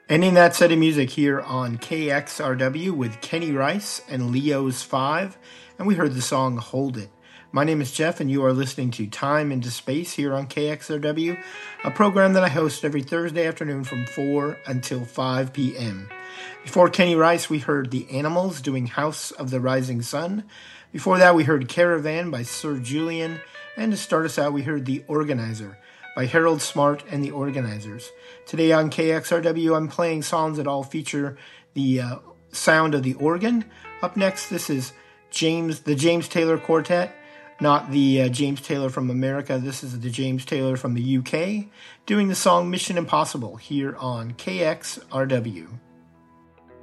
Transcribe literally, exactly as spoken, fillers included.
Ending that set of music here on K X R W with Kenny Rice and Leo's Five, and we heard the song Hold It. My name is Jeff, and you are listening to Time into Space here on K X R W, a program that I host every Thursday afternoon from four until five p.m. Before Kenny Rice, we heard The Animals doing House of the Rising Sun. Before that, we heard Caravan by Sir Julian, and to start us out, we heard The Organizer by Harold Smart and the Organizers. Today on K X R W, I'm playing songs that all feature the uh, sound of the organ. Up next, this is James, the James Taylor Quartet, not the uh, James Taylor from America. This is the James Taylor from the U K, doing the song Mission Impossible here on K X R W.